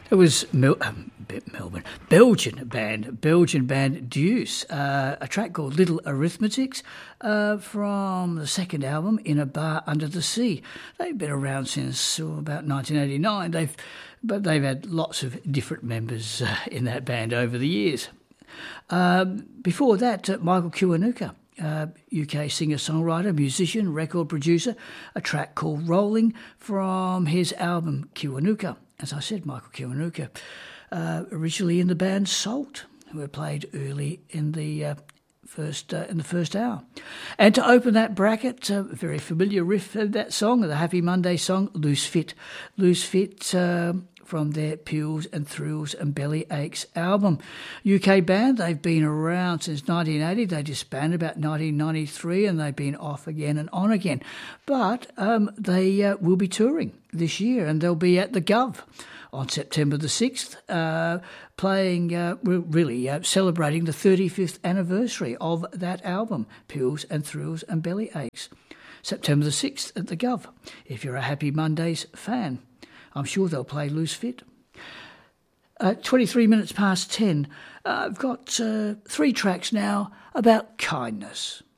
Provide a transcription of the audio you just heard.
It was Belgian band Deuce, a track called Little Arithmetics from the second album, In a Bar Under the Sea. They've been around since about 1989. They've had lots of different members in that band over the years. Before that, Michael Kiwanuka, UK singer-songwriter, musician, record producer, a track called Rolling from his album Kiwanuka. As I said, Michael Kiwanuka, originally in the band Salt, who had played early in the first hour. And to open that bracket, a very familiar riff of that song, the Happy Monday song, Loose Fit. Loose Fit from their Pills and Thrills and Belly Aches album. UK band, they've been around since 1980. They disbanded about 1993 and they've been off again and on again. But they will be touring this year and they'll be at the Gov on September the 6th, playing, celebrating the 35th anniversary of that album, Pills and Thrills and Belly Aches. September the 6th at the Gov, if you're a Happy Mondays fan. I'm sure they'll play Loose Fit. 23 minutes past 10. I've got 3 tracks now about kindness.